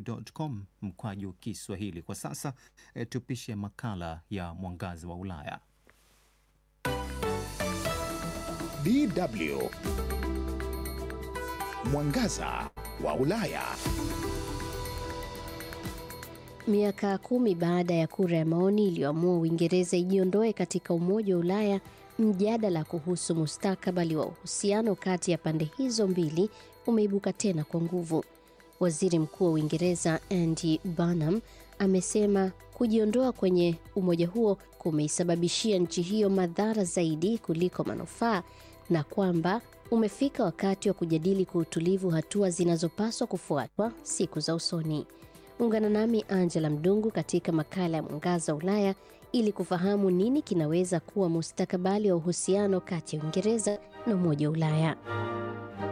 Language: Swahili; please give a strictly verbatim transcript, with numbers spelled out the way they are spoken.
dot com mkwaju Kiswahili. Kwa sasa e, tupishe makala ya Mwangaza wa Ulaya. D W Mwangaza wa Ulaya. Miaka kumi baada ya kura ya maoni iliyoamua Uingereza ijiondoe katika Umoja wa Ulaya, mjadala kuhusu mustakabali wa uhusiano kati ya pande hizo mbili umeibuka tena kwa nguvu. Waziri Mkuu wa Uingereza Andy Burnham amesema kujiondoa kwenye umoja huo kumeisababishia nchi hiyo madhara zaidi kuliko manufaa, na kwamba umefika wakati wa kujadili kwa utulivu hatua zinazopaswa kufuatwa siku za usoni. Ungana nami Angela Mdungu katika makala ya Mwangaza wa Ulaya ili kufahamu nini kinaweza kuwa mustakabali wa uhusiano kati ya Uingereza na Umoja wa Ulaya.